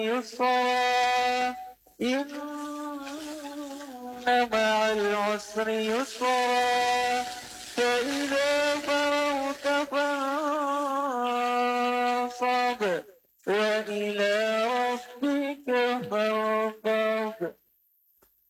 يسرا إن مع العسر يسرا فإذا فرغت فانصب وإلى ربك فارغب